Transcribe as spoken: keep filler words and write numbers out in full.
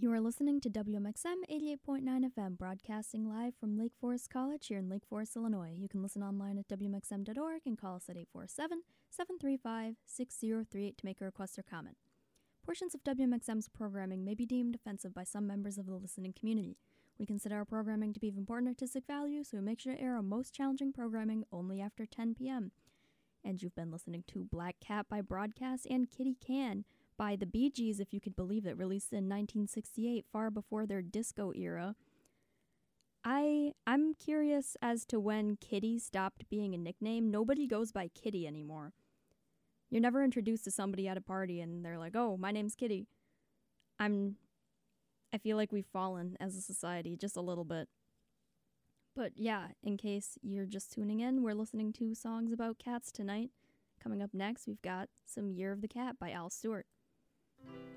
You are listening to W M X M eighty-eight point nine F M, broadcasting live from Lake Forest College here in Lake Forest, Illinois. You can listen online at W M X M dot org and call us at eight four seven, seven three five, six zero three eight to make a request or comment. Portions of W M X M's programming may be deemed offensive by some members of the listening community. We consider our programming to be of important artistic value, so we make sure to air our most challenging programming only after ten p.m. And you've been listening to Black Cat by Broadcast and Kitty Can by the Bee Gees, if you could believe it, released in nineteen sixty-eight, far before their disco era. I, I'm curious as to when Kitty stopped being a nickname. Nobody goes by Kitty anymore. You're never introduced to somebody at a party and they're like, oh, my name's Kitty. I'm, I feel like we've fallen as a society just a little bit. But yeah, in case you're just tuning in, we're listening to songs about cats tonight. Coming up next, we've got some Year of the Cat by Al Stewart.